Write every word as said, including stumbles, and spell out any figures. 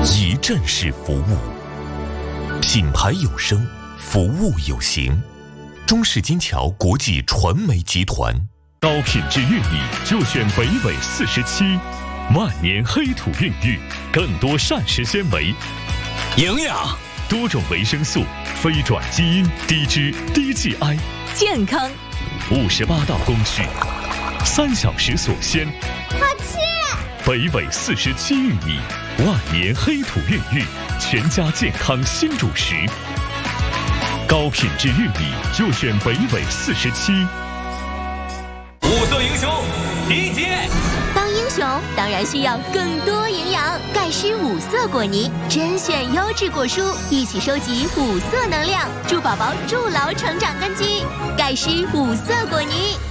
一站式服务，品牌有声，服务有形。中式金桥国际传媒集团。 高品质玉米就选北纬四十七，万年黑土孕育，更多膳食纤维、 营养、 多种维生素、非转基因、低脂、低 G I， 健康。 五十八道工序，三小时锁鲜。 好吃！ 北纬四十七玉米，万年黑土孕育，全家健康新主食。高品质玉米就选北纬四十七。 五色英雄集结。 当英雄当然需要更多营养，钙湿五色果泥，甄选优质果蔬，一起收集五色能量，助宝宝筑牢成长根基。钙湿五色果泥。